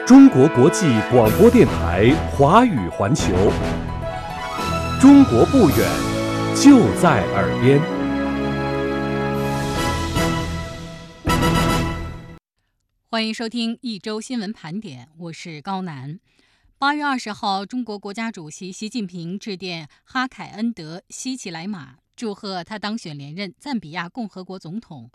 中国国际广播电台华语环球，中国不远，就在耳边。 欢迎收听一周新闻盘点，我是高楠。8月20号，中国国家主席习近平致电哈凯恩德·希奇莱马，祝贺他当选连任赞比亚共和国总统。